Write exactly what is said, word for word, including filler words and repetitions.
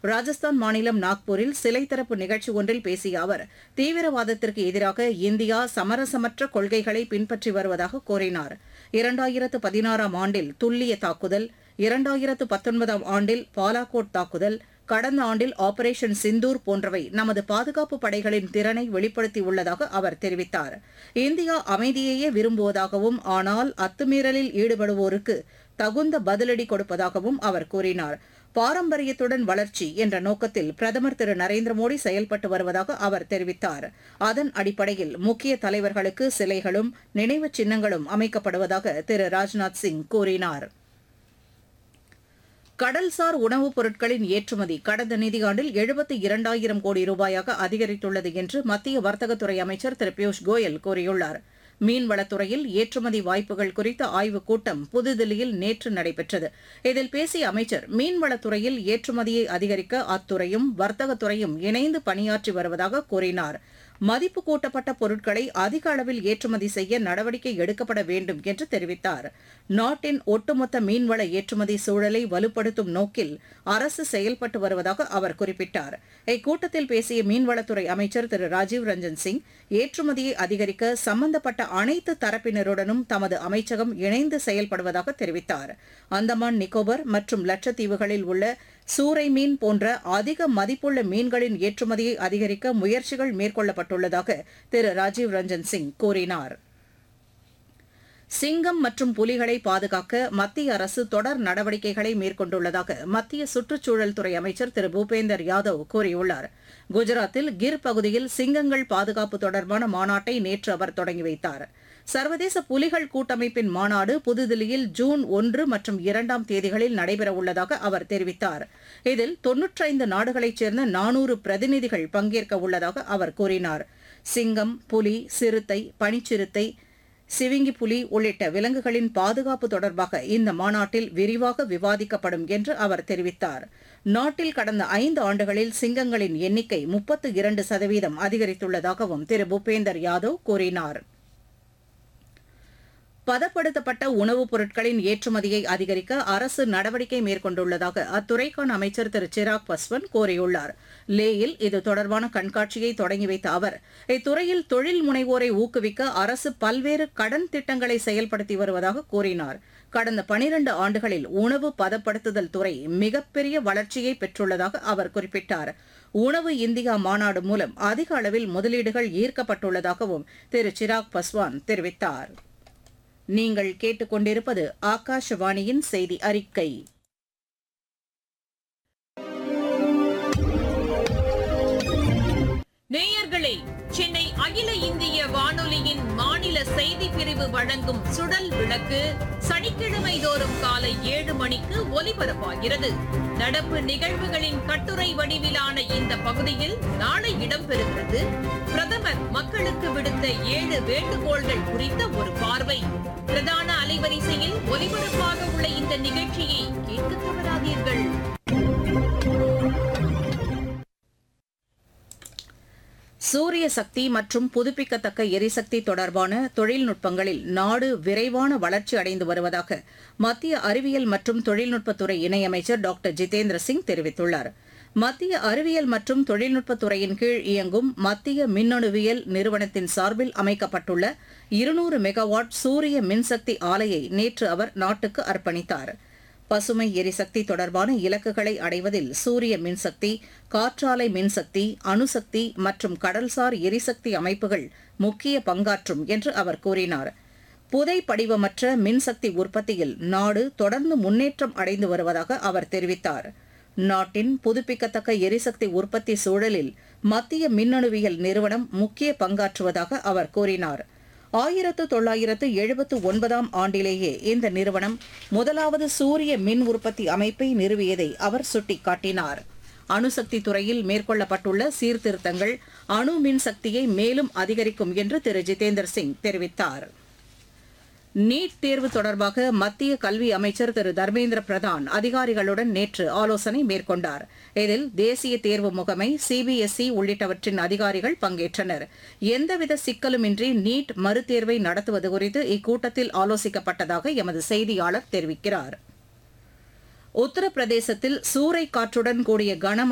ராஜஸ்தான் மாநிலம் நாக்பூரில் சிலை திறப்பு நிகழ்ச்சி ஒன்றில் பேசிய அவர் தீவிரவாதத்திற்கு எதிராக இந்தியா சமரசமற்ற கொள்கைகளை பின்பற்றி வருவதாக கூறினார். இரண்டாயிரத்து பதினாறாம் ஆண்டில் துல்லிய தாக்குதல், இரண்டாயிரத்து பத்தொன்பதாம் ஆண்டில் பாலாகோட் தாக்குதல், கடந்த ஆண்டில் ஆபரேஷன் சிந்தூர் போன்றவை நமது பாதுகாப்பு படைகளின் திறனை வெளிப்படுத்தியுள்ளதாக அவர் தெரிவித்தார். இந்தியா அமைதியையே விரும்புவதாகவும் ஆனால் அத்துமீறலில் ஈடுபடுவோருக்கு தகுந்த பதிலடி கொடுப்பதாகவும் அவர் கூறினார். பாரம்பரியத்துடன் வளர்ச்சி என்ற நோக்கத்தில் பிரதமர் திரு நரேந்திர மோடி செயல்பட்டு வருவதாக அவர் தெரிவித்தார். அதன் அடிப்படையில் முக்கிய தலைவர்களுக்கு சிலைகளும் நினைவுச் சின்னங்களும் அமைக்கப்படுவதாக திரு ராஜ்நாத் சிங் கூறினார். கடல்சார் உணவுப் பொருட்களின் ஏற்றுமதி கடந்த நிதியாண்டில் எழுபத்தி இரண்டாயிரம் கோடி ரூபாயாக அதிகரித்துள்ளது என்று மத்திய வர்த்தகத்துறை அமைச்சர் திரு பியூஷ் கோயல் கூறியுள்ளார். மீன்வளத்துறையில் ஏற்றுமதி வாய்ப்புகள் குறித்த ஆய்வுக் கூட்டம் புதுதில்லியில் நேற்று நடைபெற்றது. இதில் பேசிய அமைச்சர் மீன்வளத்துறையில் ஏற்றுமதியை அதிகரிக்க அத்துறையும் வர்த்தகத்துறையும் இணைந்து பணியாற்றி வருவதாக கூறினார். மதிப்பு கூட்டப்பட்ட பொருட்களை அதிக அளவில் ஏற்றுமதி செய்ய நடவடிக்கை எடுக்கப்பட வேண்டும் என்று தெரிவித்தார். நாட்டின் ஒட்டுமொத்த மீன்வள ஏற்றுமதி சூழலை வலுப்படுத்தும் நோக்கில் அரசு செயல்பட்டு வருவதாக அவர் குறிப்பிட்டார். இக்கூட்டத்தில் பேசிய மீன்வளத்துறை அமைச்சர் திரு ராஜீவ் ரஞ்சன் சிங் ஏற்றுமதியை அதிகரிக்க சம்பந்தப்பட்ட அனைத்து தரப்பினருடனும் தமது அமைச்சகம் இணைந்து செயல்படுவதாக தெரிவித்தார். அந்தமான் நிக்கோபர் மற்றும் லட்சத்தீவுகளில் உள்ள சூறை மீன் போன்ற அதிக மதிப்புள்ள மீன்களின் ஏற்றுமதியை அதிகரிக்க முயற்சிகள் மேற்கொள்ளப்பட்டுள்ளதாக திரு ராஜீவ் ரஞ்சன் சிங் கூறினார். சிங்கம் மற்றும் புலிகளை பாதுகாக்க மத்திய அரசு தொடர் நடவடிக்கைகளை மேற்கொண்டுள்ளதாக மத்திய சுற்றுச்சூழல் துறை அமைச்சர் திரு பூபேந்தர் யாதவ் கூறியுள்ளார். குஜராத்தில் கிர் பகுதியில் சிங்கங்கள் பாதுகாப்பு தொடர்பான மாநாட்டை நேற்று அவர் தொடங்கி வைத்தார். சர்வதேச புலிகள் கூட்டமைப்பின் மாநாடு புதுதில்லியில் ஜூன் ஒன்று மற்றும் இரண்டாம் தேதிகளில் நடைபெறவுள்ளதாக அவர் தெரிவித்தார். இதில் தொன்னூற்றைந்து நாடுகளைச் சேர்ந்த நானூறு பிரதிநிதிகள் பங்கேற்க உள்ளதாக அவர் கூறினார். சிங்கம், புலி, சிறுத்தை, பனிச்சிறுத்தை, சிவிங்கி புலி உள்ளிட்ட விலங்குகளின் பாதுகாப்பு தொடர்பாக இந்த மாநாட்டில் விரிவாக விவாதிக்கப்படும் என்று அவர் தெரிவித்தார். நாட்டில் கடந்த ஐந்து ஆண்டுகளில் சிங்கங்களின் எண்ணிக்கை முப்பத்து இரண்டு சதவீதம் அதிகரித்துள்ளதாகவும் திரு பூபேந்தர் யாதவ் கூறினார். பதப்படுத்தப்பட்ட உணவுப் பொருட்களின் ஏற்றுமதியை அதிகரிக்க அரசு நடவடிக்கை மேற்கொண்டுள்ளதாக அத்துறைக்கான அமைச்சர் திரு சிராக் பஸ்வான் கூறியுள்ளார். லேயில் இது தொடர்பான கண்காட்சியை தொடங்கி வைத்த அவர் இத்துறையில் தொழில் முனைவோரை ஊக்குவிக்க அரசு பல்வேறு கடன் திட்டங்களை செயல்படுத்தி வருவதாக கூறினார். கடந்த பனிரண்டு ஆண்டுகளில் உணவு பதப்படுத்துதல் துறை மிகப்பெரிய வளர்ச்சியை பெற்றுள்ளதாக அவர் குறிப்பிட்டார். உணவு இந்தியா மாநாடு மூலம் அதிக அளவில் முதலீடுகள் ஈர்க்கப்பட்டுள்ளதாகவும் திரு சிராக் பஸ்வான் தெரிவித்தார். நீங்கள் கேட்டுக்கொண்டிருப்பது ஆகாஷவாணியின் செய்தி அறிக்கை. நேயர்களே, சென்னை அகில இந்திய வானொலியின் மாநில செய்தி பிரிவு வழங்கும் சுடல் விளக்கு சனிக்கிழமை தோறும் காலை ஏழு மணிக்கு ஒலிபரப்பாகிறது. நடப்பு நிகழ்வுகளின் கட்டுரை வடிவிலான இந்த பகுதியில் நாளை இடம்பெறுகிறது. பிரதமர் மக்களுக்கு விடுத்த ஏழு வேண்டுகோள்கள் குறித்த ஒரு பார்வை. பிரதான அலைவரிசையில் ஒலிபரப்பாக உள்ள இந்த நிகழ்ச்சியை கேட்க தவறாதீர்கள். சூரிய சக்தி மற்றும் புதுப்பிக்கத்தக்க எரிசக்தி தொடர்பான தொழில்நுட்பங்களில் நாடு விரைவான வளர்ச்சி அடைந்து வருவதாக மத்திய அறிவியல் மற்றும் தொழில்நுட்பத்துறை இணையமைச்சர் டாக்டர் ஜிதேந்திர சிங் தெரிவித்துள்ளார். மத்திய அறிவியல் மற்றும் தொழில்நுட்பத்துறையின் கீழ் இயங்கும் மத்திய மின்னணுவியல் நிறுவனத்தின் சார்பில் அமைக்கப்பட்டுள்ள இருநூறு மெகாவாட் சூரிய மின்சக்தி ஆலையை நேற்று அவர் நாட்டுக்கு அர்ப்பணித்தார். பசுமை எரிசக்தி தொடர்பான இலக்குகளை அடைவதில் சூரிய மின்சக்தி, காற்றாலை மின்சக்தி, அணுசக்தி மற்றும் கடல்சார் எரிசக்தி அமைப்புகள் முக்கிய பங்காற்றும் என்று அவர் கூறினார். புதை படிவமற்ற மின்சக்தி உற்பத்தியில் நாடு தொடர்ந்து முன்னேற்றம் அடைந்து வருவதாக அவர் தெரிவித்தார். நாட்டின் புதுப்பிக்கத்தக்க எரிசக்தி உற்பத்தி சூழலில் மத்திய மின்னணுவியல் நிறுவனம் முக்கிய பங்காற்றுவதாக அவர் கூறினார். ஆயிரத்து தொள்ளாயிரத்து எழுபத்து ஒன்பதாம் ஆண்டிலேயே இந்த நிறுவனம் முதலாவது சூரிய மின் உற்பத்தி அமைப்பை நிறுவியதை அவர் சுட்டிக்காட்டினார். அணுசக்தி துறையில் மேற்கொள்ளப்பட்டுள்ள சீர்திருத்தங்கள் அணு மின் சக்தியை மேலும் அதிகரிக்கும் என்று திரு ஜிதேந்தர் சிங் தெரிவித்தார். நீட் தேர்வு தொடர்பாக மத்திய கல்வி அமைச்சர் திரு தர்மேந்திர பிரதான் அதிகாரிகளுடன் நேற்று ஆலோசனை மேற்கொண்டார். இதில் தேசிய தேர்வு முகமை, சிபிஎஸ்இ உள்ளிட்டவற்றின் அதிகாரிகள் பங்கேற்றனர். எந்தவித சிக்கலுமின்றி நீட் மறுதேர்வை நடத்துவது குறித்து இக்கூட்டத்தில் ஆலோசிக்கப்பட்டதாக எமது செய்தியாளர் தெரிவிக்கிறார். உத்தரப்பிரதேசத்தில் சூறை காற்றுடன் கூடிய கனமழை